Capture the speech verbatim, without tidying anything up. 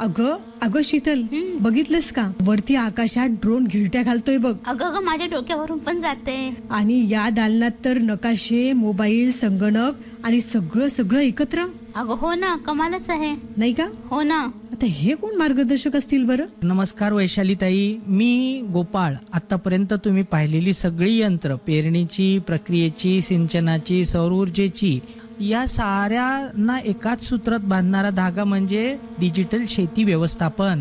अगं अगं शीतल, बघितलंस का वरती आकाशात ड्रोन घिरट्या घालतोय बघ. अगं अगं माझ्या डोक्यावरून पण जाते. आणि या दालनात तर नकाशे, मोबाईल, संगणक आणि सगळं सगळं एकत्र. अगं हो ना, कमालच आहे नाही का? हो ना. आता हे कोण मार्गदर्शक असतील बरं? नमस्कार वैशाली ताई, मी गोपाळ. आतापर्यंत तुम्ही पाहिलेली सगळी यंत्र, पेरणीची, प्रक्रियेची, सिंचनाची, सौर ऊर्जेची, या साऱ्यांना एकाच सूत्रात बांधणारा धागा म्हणजे डिजिटल शेती व्यवस्थापन.